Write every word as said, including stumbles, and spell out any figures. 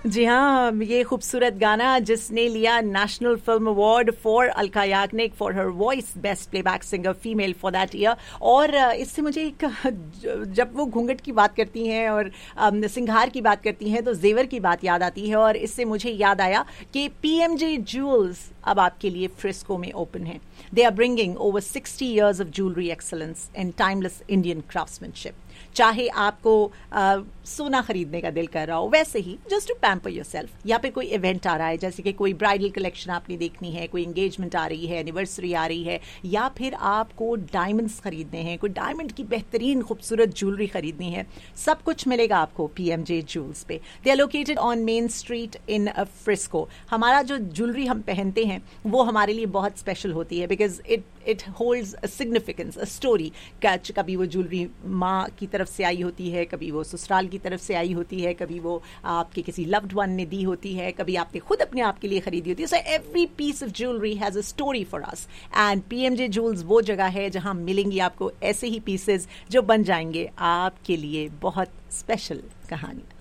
जी हाँ, ये खूबसूरत गाना जिसने लिया national film award for Alka Yagnik for her voice best playback singer female for that year. और इससे मुझे एक, जब वो घूंघट की बात करती हैं और सिंगार की बात करती हैं तो जेवर की बात याद आती है। और इससे मुझे याद आया कि पीएमजे ज्वेल्स अब आपके लिए फ्रिस्को में ओपन है। They are bringing over sixty years of jewellery excellence and timeless Indian craftsmanship. चाहे आपको आ, सोना खरीदने का दिल कर रहा हो, वैसे ही जस्ट टू पैम्पर योरसेल्फ, या फिर कोई इवेंट आ रहा है जैसे कि कोई ब्राइडल कलेक्शन आपने देखनी है, कोई एंगेजमेंट आ रही है, एनिवर्सरी आ रही है, या फिर आपको डायमंड्स खरीदने हैं, कोई डायमंड की बेहतरीन खूबसूरत ज्वेलरी खरीदनी है, सब कुछ मिलेगा आपको पीएमजे ज्वेल्स पे। They are located on main street in Frisco. हमारा जो ज्वेलरी हम पहनते हैं वो हमारे लिए बहुत स्पेशल होती है because it it holds a significance, a story. कभी वो ज्वेलरी माँ की तरफ से आई होती है, कभी वो ससुराल की तरफ से आई होती है, कभी वो आपके किसी लव्ड वन ने दी होती है, कभी आपने खुद अपने आप के लिए खरीदी होती है। So every piece of jewellery has a story for us and पीएमजे jewels वो जगह है जहां मिलेंगी आपको ऐसे ही पीसेस जो बन जाएंगे आपके लिए बहुत स्पेशल कहानी।